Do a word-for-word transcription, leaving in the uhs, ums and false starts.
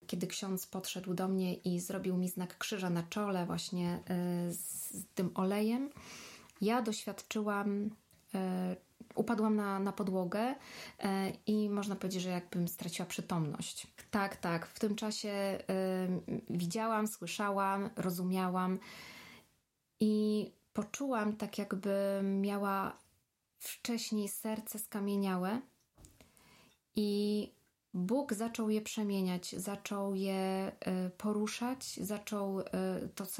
kiedy ksiądz podszedł do mnie i zrobił mi znak krzyża na czole właśnie z tym olejem, ja doświadczyłam, upadłam na, na podłogę i można powiedzieć, że jakbym straciła przytomność. Tak, tak. W tym czasie widziałam, słyszałam, rozumiałam i poczułam tak, jakby miała wcześniej serce skamieniałe i Bóg zaczął je przemieniać, zaczął je poruszać, zaczął to,